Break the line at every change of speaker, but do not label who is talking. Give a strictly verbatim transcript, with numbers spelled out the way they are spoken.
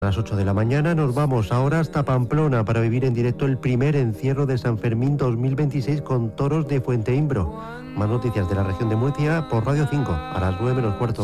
A las ocho de la mañana nos vamos ahora hasta Pamplona para vivir en directo el primer encierro de San Fermín dos mil veintiséis con toros de Fuenteimbro. Más noticias de la región de Murcia por Radio cinco a las nueve menos cuarto.